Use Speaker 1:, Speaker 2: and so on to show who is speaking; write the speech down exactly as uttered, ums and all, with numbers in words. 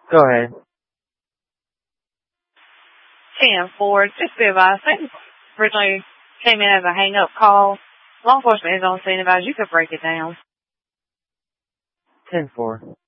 Speaker 1: Go ahead.
Speaker 2: ten four, just be advised. Satan originally came in as a hang-up call. Law enforcement is on scene. Advised you could break it down.
Speaker 1: ten four.